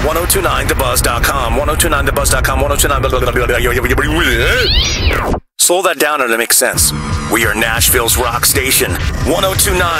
1029thebuzz.com. 1029thebuzz.com. 1029. Slow that down and it makes sense. We are Nashville's rock station. 1029.